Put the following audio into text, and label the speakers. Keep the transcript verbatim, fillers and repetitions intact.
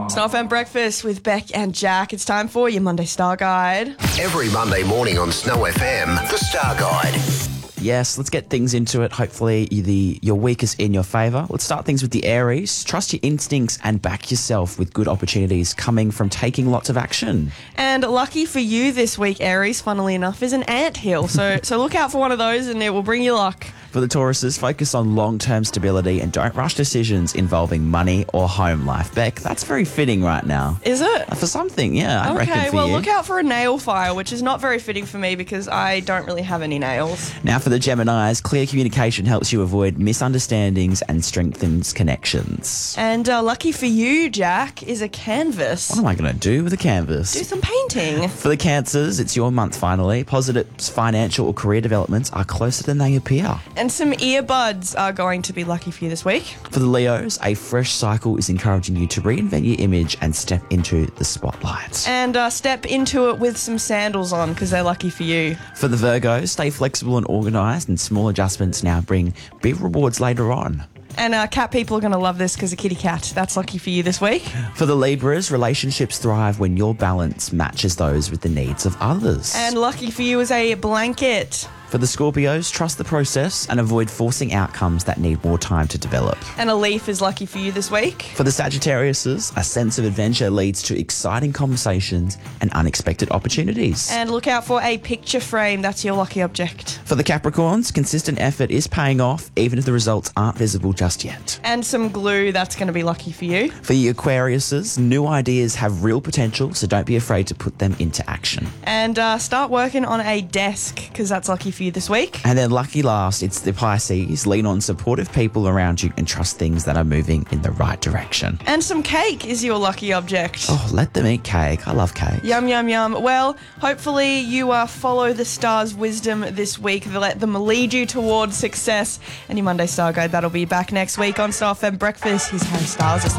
Speaker 1: Star F M Breakfast with Beck and Jack. It's time for your Monday Star Guide.
Speaker 2: Every Monday morning on Snow F M, the Star Guide.
Speaker 3: Yes, let's get things into it. Hopefully the your week is in your favour. Let's start things with the Aries. Trust your instincts and back yourself with good opportunities coming from taking lots of action.
Speaker 1: And lucky for you this week, Aries, funnily enough, is an anthill. So so look out for one of those and it will bring you luck.
Speaker 3: For the Tauruses, focus on long-term stability and don't rush decisions involving money or home life. Beck, that's very fitting right now.
Speaker 1: Is it?
Speaker 3: For something, yeah, I reckon
Speaker 1: Okay,
Speaker 3: for
Speaker 1: well,
Speaker 3: you.
Speaker 1: look out for a nail file, which is not very fitting for me because I don't really have any nails.
Speaker 3: Now for the Geminis, clear communication helps you avoid misunderstandings and strengthens connections.
Speaker 1: And uh, lucky for you, Jack, is a canvas.
Speaker 3: What am I going to do with a canvas?
Speaker 1: Do some painting.
Speaker 3: For the Cancers, it's your month finally. Positive financial or career developments are closer than they appear.
Speaker 1: And some earbuds are going to be lucky for you this week.
Speaker 3: For the Leos, a fresh cycle is encouraging you to reinvent your image and step into the spotlight.
Speaker 1: And uh, step into it with some sandals on because they're lucky for you.
Speaker 3: For the Virgos, stay flexible and organised, and small adjustments now bring big rewards later on.
Speaker 1: And uh, cat people are going to love this because a kitty cat. That's lucky for you this week.
Speaker 3: For the Libras, relationships thrive when your balance matches those with the needs of others.
Speaker 1: And lucky for you is a blanket.
Speaker 3: For the Scorpios, trust the process and avoid forcing outcomes that need more time to develop.
Speaker 1: And a leaf is lucky for you this week.
Speaker 3: For the Sagittariuses, a sense of adventure leads to exciting conversations and unexpected opportunities.
Speaker 1: And look out for a picture frame. That's your lucky object.
Speaker 3: For the Capricorns, consistent effort is paying off even if the results aren't visible just yet.
Speaker 1: And some glue. That's going to be lucky for you.
Speaker 3: For the Aquariuses, new ideas have real potential, so don't be afraid to put them into action.
Speaker 1: And uh, start working on a desk because that's lucky for you this week.
Speaker 3: And then lucky last, it's the Pisces. Lean on supportive people around you and trust things that are moving in the right direction.
Speaker 1: And some cake is your lucky object.
Speaker 3: Oh, let them eat cake. I love cake.
Speaker 1: Yum, yum, yum. Well, hopefully you uh, follow the stars' wisdom this week. Let them lead you towards success. And your Monday Star Guide, that'll be back next week on Star F M Breakfast. Here's Harry Styles.